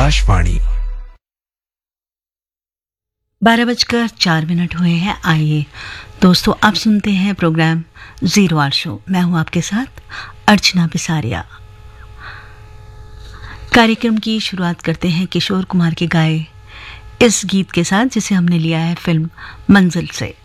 आकाशवाणी 12:04 हुए हैं। आइए दोस्तों, आप सुनते हैं प्रोग्राम जीरो आवर शो। मैं हूं आपके साथ अर्चना बिसारिया। कार्यक्रम की शुरुआत करते हैं किशोर कुमार के गाए इस गीत के साथ, जिसे हमने लिया है फिल्म मंजिल से।